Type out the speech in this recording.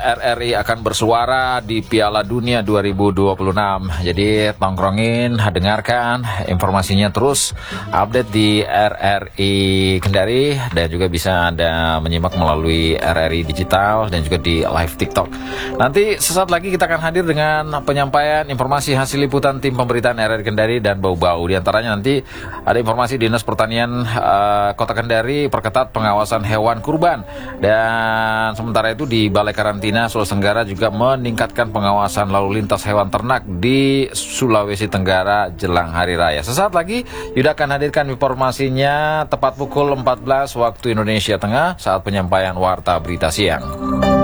RRI akan bersuara di Piala Dunia 2026. Jadi tongkrongin, dengarkan informasinya terus, update di RRI Kendari, dan juga bisa Anda menyimak melalui RRI Digital dan juga di live TikTok. Nanti sesaat lagi kita akan hadir dengan penyampaian informasi hasil liputan tim pemberitaan RRI Kendari dan bau-bau. Di antaranya nanti ada informasi Dinas Pertanian Kota Kendari perketat pengawasan hewan kurban, dan sementara itu di Balai Karantina Sulawesi Tenggara juga meningkatkan pengawasan lalu lintas hewan ternak di Sulawesi Tenggara jelang Hari Raya. Sesaat lagi Yuda akan hadirkan informasinya tepat pukul 14 waktu Indonesia Tengah saat penyampaian Warta Berita Siang.